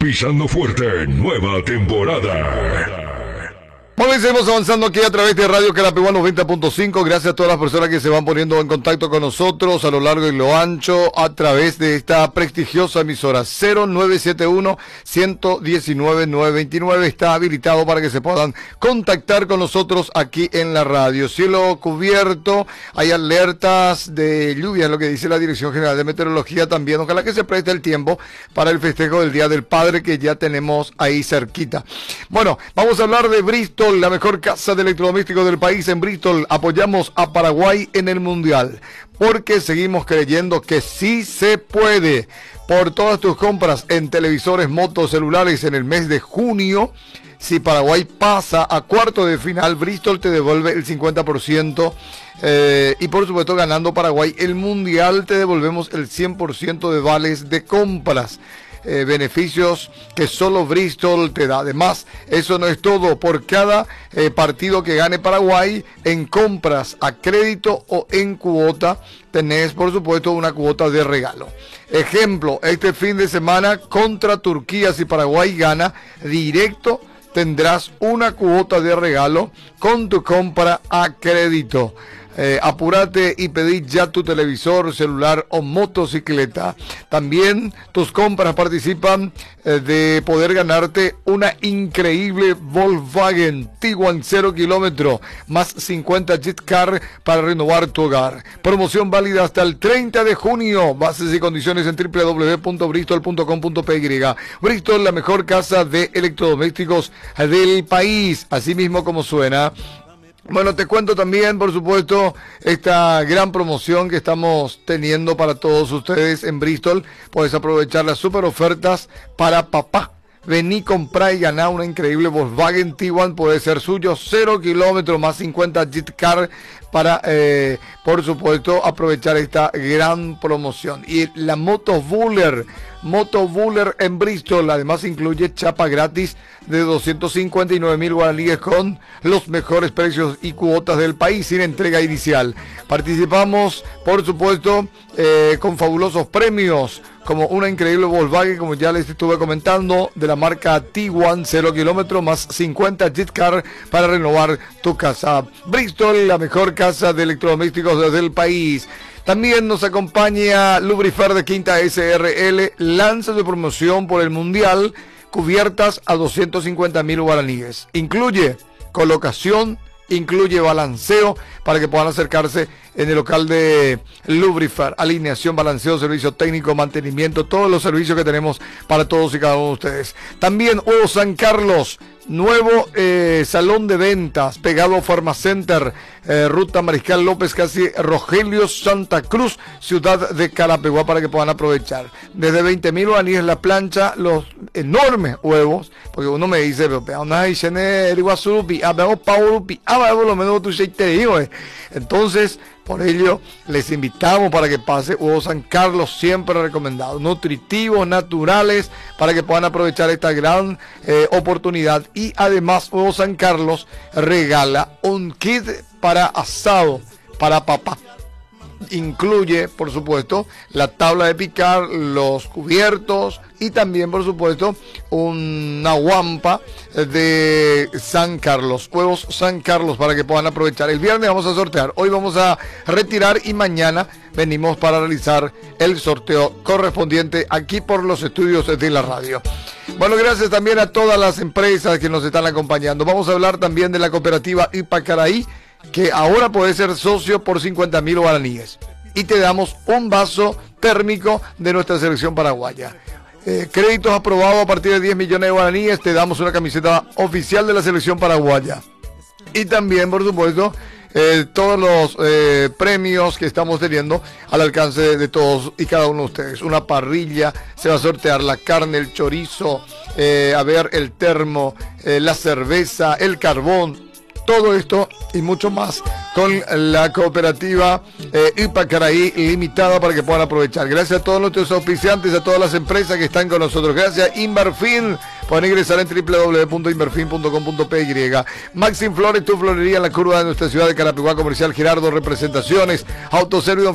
Pisando fuerte, nueva temporada. Bueno, y seguimos avanzando aquí a través de Radio Carapeguá 90.5. Gracias a todas las personas que se van poniendo en contacto con nosotros a lo largo y lo ancho a través de esta prestigiosa emisora. 0971-119-929 está habilitado para que se puedan contactar con nosotros aquí en la radio. Cielo cubierto, hay alertas de lluvia, es lo que dice la Dirección General de Meteorología también. Ojalá que se preste el tiempo para el festejo del Día del Padre que ya tenemos ahí cerquita. Bueno, vamos a hablar de Bristol, la mejor casa de electrodomésticos del país. En Bristol apoyamos a Paraguay en el Mundial, porque seguimos creyendo que sí se puede. Por todas tus compras en televisores, motos, celulares en el mes de junio, si Paraguay pasa a cuarto de final, Bristol te devuelve el 50%. Y por supuesto, ganando Paraguay el Mundial, te devolvemos el 100% de vales de compras. Beneficios que solo Bristol te da. Además, eso no es todo. Por cada partido que gane Paraguay en compras a crédito o en cuota, tenés por supuesto una cuota de regalo. Ejemplo, este fin de semana contra Turquía, si Paraguay gana directo, tendrás una cuota de regalo con tu compra a crédito. Apúrate y pedí ya tu televisor, celular o motocicleta. También tus compras participan de poder ganarte una increíble Volkswagen Tiguan 0 kilómetro más 50 gift card para renovar tu hogar. Promoción válida hasta el 30 de junio. Bases y condiciones en www.bristol.com.py. Bristol, la mejor casa de electrodomésticos del país, así mismo como suena. Bueno, te cuento también, por supuesto, esta gran promoción que estamos teniendo para todos ustedes en Bristol. Puedes aprovechar las super ofertas para papá. Vení, comprá y ganá una increíble Volkswagen Tiguan, puede ser suyo, 0 kilómetros más 50 gift card para, por supuesto, aprovechar esta gran promoción. Y la Moto Buller en Bristol, además incluye chapa gratis de 259.000 guaraníes con los mejores precios y cuotas del país sin entrega inicial. Participamos, por supuesto, con fabulosos premios, como una increíble Volkswagen, como ya les estuve comentando, de la marca Tiguan, 0 kilómetros más 50 gift card para renovar tu casa. Bristol, la mejor casa de electrodomésticos del país. También nos acompaña Lubrifer de Quinta SRL, lanza su promoción por el Mundial, cubiertas a 250.000 guaraníes. Incluye colocación, incluye balanceo para que puedan acercarse en el local de Lubrifer. Alineación, balanceo, servicio técnico, mantenimiento, todos los servicios que tenemos para todos y cada uno de ustedes. También Hugo San Carlos, nuevo salón de ventas pegado a Farmacenter, Ruta Mariscal López, casi Rogelio, Santa Cruz, ciudad de Carapeguá, para que puedan aprovechar. Desde 20.000 guaraníes la plancha, los enormes huevos, porque uno me dice, entonces, por ello, les invitamos para que pase Huevos San Carlos, siempre recomendado. Nutritivos, naturales, para que puedan aprovechar esta gran oportunidad. Y además, Huevos San Carlos regala un kit para asado para papá. Incluye, por supuesto, la tabla de picar, los cubiertos y también, por supuesto, una guampa de San Carlos, Huevos San Carlos, para que puedan aprovechar. El viernes vamos a sortear, hoy vamos a retirar y mañana venimos para realizar el sorteo correspondiente aquí por los estudios de la radio. Bueno, gracias también a todas las empresas que nos están acompañando. Vamos a hablar también de la cooperativa Ipacaraí, que ahora puede ser socio por 50.000 guaraníes. Y te damos un vaso térmico de nuestra selección paraguaya. Créditos aprobados a partir de 10 millones de guaraníes. Te damos una camiseta oficial de la selección paraguaya. Y también, por supuesto, todos los premios que estamos teniendo al alcance de todos y cada uno de ustedes. Una parrilla, se va a sortear la carne, el chorizo, el termo, la cerveza, el carbón. Todo esto y mucho más con la cooperativa Ipacaraí Limitada, para que puedan aprovechar. Gracias a todos nuestros auspiciantes, a todas las empresas que están con nosotros. Gracias Inverfin. Pueden ingresar en www.inverfin.com.py. Maxim Flores, tu florería en la curva de nuestra ciudad de Carapeguá, Comercial Girardo, representaciones, autoservicio